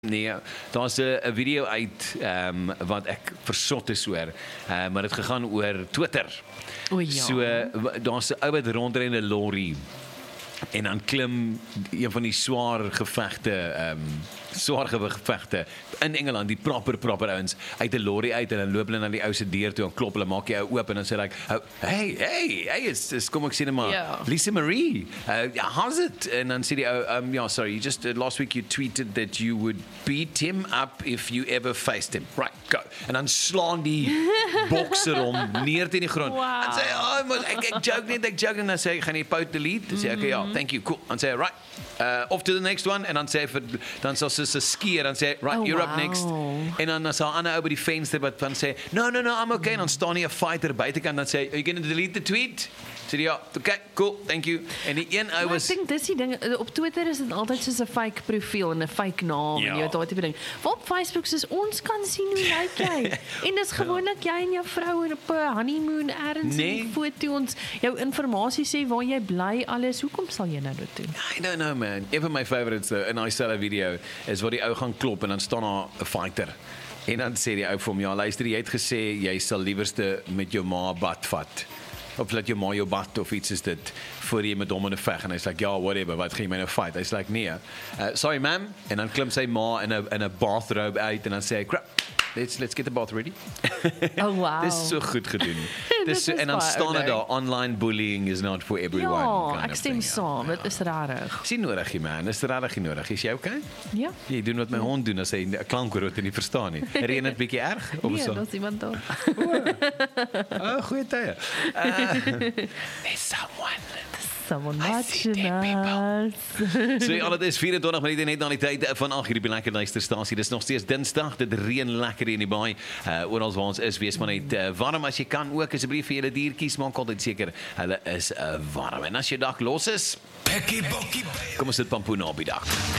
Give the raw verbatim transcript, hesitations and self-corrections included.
Nee, daar's 'n video uit um, wat ek versot is oor, uh, maar dit gegaan oor Twitter. O ja. So daar's 'n ou wat rondry in 'n lorry en dan klim een van die swaar gevegte, um, swaar gevegte in Engeland, die proper proper ouens uit 'n lorry uit en dan loop hulle na die ou se deur toe en klop hulle, maak die ou oop en dan sê hy like, oh, hey, hey, hey, is, is kom ek sê net maar, yeah. Lisa Marie, uh, how's it? En dan sê die ou, um, yeah, sorry, you just uh, last week you tweeted that you would beat him up if you ever faced him. Right, go. En dan slaan die bokser hom neer teen die grond. Wow. En sê, oh, maar ek, ek joke net, ek joke, en dan sê hy, gaan jy pout delete? Dan sê ek, okay, ja, thank you, cool. Dan sê hy, right, uh, off to the next one, en dan sê hy, vir, dan sal sy skier, dan sê hy, right, oh, you're wow. up next. En dan is daar 'n ander ou by die venster wat dan sê, no, no, no, I'm okay, en dan staan nie 'n fighter buitekant, dan sê hy, are you going to delete the tweet? Sê hy, ja, okay, cool, thank you. En die een ou was... Ek dink dis die ding, op Twitter is dit altyd soos 'n fake profiel en 'n fake naam Ja. en jy daai tipe ding. Maar op Facebook soos ons kan sien hoe lyk jy. En dis gewoonlik jy en jou vrou op 'n honeymoon ergens Nee. in 'n foto ons jou inligting sê waar jy bly alles. Hoekom sal jy nou dit doen? I don't know, man. Een van my favorites though, in daai selfe video is waar die ou gaan klop en dan staan daar 'n fighter. En dan sê die ou vir hom, ja, luister, jy het gesê jy sal liewerste met jou ma bad vat. Of laat jou ma jou bad of iets is dit voor jy met hom in 'n veg en hy's like, ja, whatever, wat gaan jy my nou fight? Hy's like, nee. Uh, sorry, ma'am. En dan klim sy ma in 'n in 'n bathrobe uit en dan sê hy, crap. Let's let's get the bath ready. Oh wow. Dis so goed gedoen. Dis so, is en dan baie staan dit leuk. daar, online bullying is not for everyone. Ja, kind ek of stem thing, saam. ja. Dit is rarig. Is nie nodig nie, man. Is regtig nie nodig. Is jy okay? Ja. Jy doen wat my hond doen as hy 'n klankwoord wat hy nie verstaan nie. Reën dit bietjie erg of Nee, so? daar's iemand daar. Oh, goeie tye. Uh, there's someone. Someone I see watching dead us. So ja, dit is vyf en twintig minute net na die tyd van ag hierdie lekker luisterstasie. Dis nog steeds Dinsdag. Dit reën lekker hier in die baai. Uh, oral waar ons is, wees maar net uh, warm as jy kan ook. Asseblief vir julle diertjies maak altyd seker hulle is uh, warm. En as jou dag los is, kom ons sit pampoen op die dak.